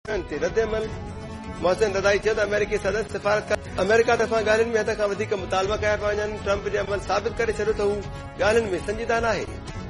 ते रद्दमल मोहसिन रज़ाई चयो त अमेरिकी सदर सिफ़ारतकार अमेरिका तरफ़ां ॻाल्हियुनि में हद खां वधीक मुतालबा कया पिया वञनि। ट्रंप जो अमल साबित करे छॾियो त हू ॻाल्हियुनि में संजीदा नाहे।